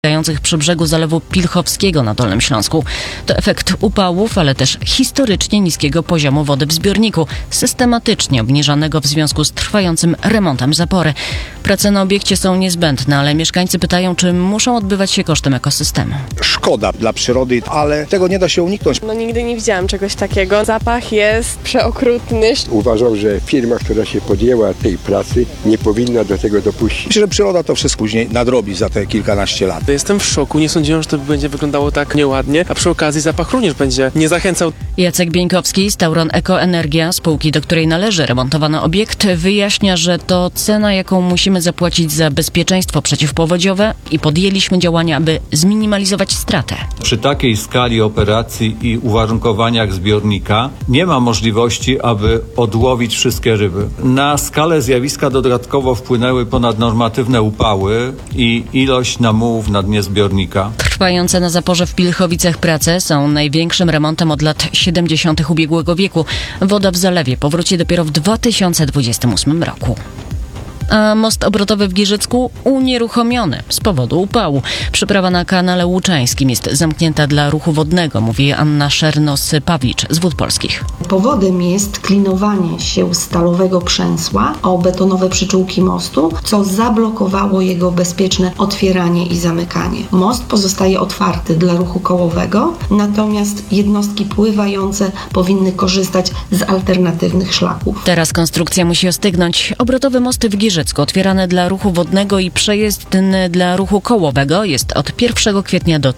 przy brzegu Zalewu Pilchowskiego na Dolnym Śląsku. To efekt upałów, ale też historycznie niskiego poziomu wody w zbiorniku, systematycznie obniżanego w związku z trwającym remontem zapory. Prace na obiekcie są niezbędne, ale mieszkańcy pytają, czy muszą odbywać się kosztem ekosystemu. Szkoda dla przyrody, ale tego nie da się uniknąć. Nigdy nie widziałam czegoś takiego. Zapach jest przeokrutny. Uważam, że firma, która się podjęła tej pracy, nie powinna do tego dopuścić. Myślę, że przyroda to wszystko później nadrobi za te kilkanaście lat. Jestem w szoku, nie sądziłem, że to będzie wyglądało tak nieładnie, a przy okazji zapach również będzie nie zachęcał. Jacek Bieńkowski z Tauron Ekoenergia, spółki, do której należy remontowany obiekt, wyjaśnia, że to cena, jaką musimy zapłacić za bezpieczeństwo przeciwpowodziowe i podjęliśmy działania, aby zminimalizować stratę. Przy takiej skali operacji i uwarunkowaniach zbiornika nie ma możliwości, aby odłowić wszystkie ryby. Na skalę zjawiska dodatkowo wpłynęły ponadnormatywne upały i ilość namułów na dnie zbiornika. Trwające na zaporze w Pilchowicach prace są największym remontem od lat 70. ubiegłego wieku. Woda w zalewie powróci dopiero w 2028 roku. A most obrotowy w Giżycku unieruchomiony z powodu upału. Przeprawa na kanale Łuczańskim jest zamknięta dla ruchu wodnego, mówi Anna Szernos-Pawlicz z Wód Polskich. Powodem jest klinowanie się stalowego przęsła o betonowe przyczółki mostu, co zablokowało jego bezpieczne otwieranie i zamykanie. Most pozostaje otwarty dla ruchu kołowego, natomiast jednostki pływające powinny korzystać z alternatywnych szlaków. Teraz konstrukcja musi ostygnąć. Obrotowy most w Giżycku, otwierany dla ruchu wodnego i przejezdny dla ruchu kołowego, jest od 1 kwietnia do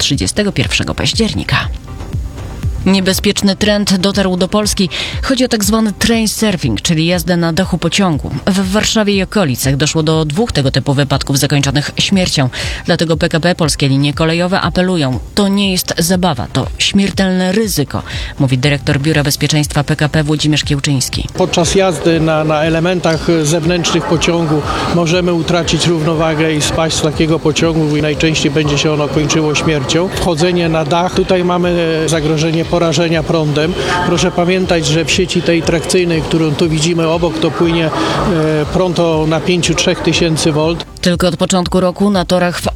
31 października. Niebezpieczny trend dotarł do Polski. Chodzi o tak zwany train surfing, czyli jazdę na dachu pociągu. W Warszawie i okolicach doszło do 2 tego typu wypadków zakończonych śmiercią. Dlatego PKP, Polskie Linie Kolejowe apelują: to nie jest zabawa, to śmiertelne ryzyko, mówi dyrektor Biura Bezpieczeństwa PKP Włodzimierz Kiełczyński. Podczas jazdy na elementach zewnętrznych pociągu możemy utracić równowagę i spaść z takiego pociągu i najczęściej będzie się ono kończyło śmiercią. Wchodzenie na dach, tutaj mamy zagrożenie porażenia prądem. Proszę pamiętać, że w sieci tej trakcyjnej, którą tu widzimy obok, to płynie prąd o napięciu 3000 V. Tylko od początku roku na torach w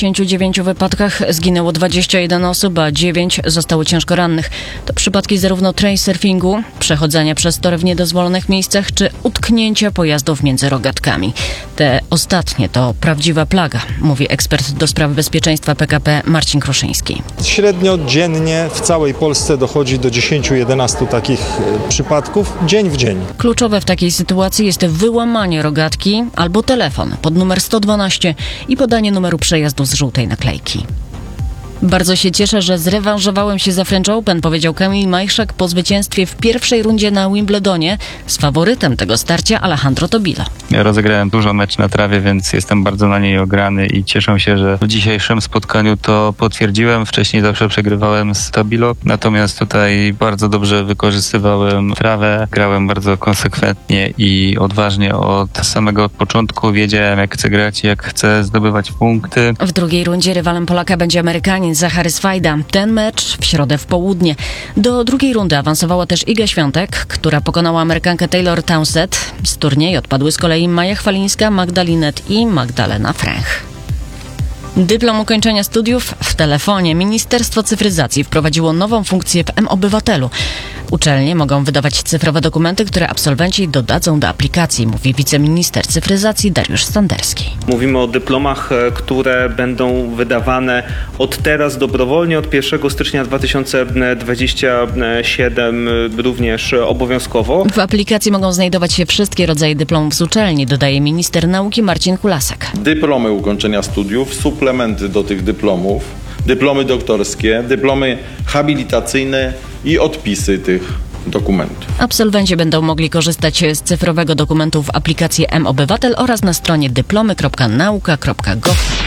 89 wypadkach zginęło 21 osób, a 9 zostało ciężko rannych. To przypadki zarówno train surfingu, przechodzenia przez tor w niedozwolonych miejscach, czy utknięcia pojazdów między rogatkami. Te ostatnie to prawdziwa plaga, mówi ekspert do spraw bezpieczeństwa PKP Marcin Kruszyński. Średnio dziennie w całej Polsce dochodzi do 10-11 takich przypadków dzień w dzień. Kluczowe w takiej sytuacji jest wyłamanie rogatki albo telefon pod numer 112 i podanie numeru przejazdu z żółtej naklejki. Bardzo się cieszę, że zrewanżowałem się za French Open, powiedział Kamil Majchrzak po zwycięstwie w pierwszej rundzie na Wimbledonie z faworytem tego starcia Alejandro Tobilo. Ja rozegrałem dużo mecz na trawie, więc jestem bardzo na niej ograny i cieszę się, że w dzisiejszym spotkaniu to potwierdziłem. Wcześniej zawsze przegrywałem z Tobilo, natomiast tutaj bardzo dobrze wykorzystywałem trawę, grałem bardzo konsekwentnie i odważnie od samego początku. Wiedziałem, jak chcę grać i jak chcę zdobywać punkty. W drugiej rundzie rywalem Polaka będzie Amerykanin Zachary Swajda. Ten mecz w środę w południe. Do drugiej rundy awansowała też Iga Świątek, która pokonała Amerykankę Taylor Townsend. Z turnieju odpadły z kolei Maja Chwalińska, Magda Linet i Magdalena Fręch. Dyplom ukończenia studiów w telefonie. Ministerstwo Cyfryzacji wprowadziło nową funkcję w mObywatelu. Uczelnie mogą wydawać cyfrowe dokumenty, które absolwenci dodadzą do aplikacji, mówi wiceminister cyfryzacji Dariusz Standerski. Mówimy o dyplomach, które będą wydawane od teraz dobrowolnie, od 1 stycznia 2027 również obowiązkowo. W aplikacji mogą znajdować się wszystkie rodzaje dyplomów z uczelni, dodaje minister nauki Marcin Kulasek. Dyplomy ukończenia studiów, suplementy do tych dyplomów, dyplomy doktorskie, dyplomy habilitacyjne i odpisy tych dokumentów. Absolwenci będą mogli korzystać z cyfrowego dokumentu w aplikacji mObywatel oraz na stronie dyplomy.nauka.gov.pl.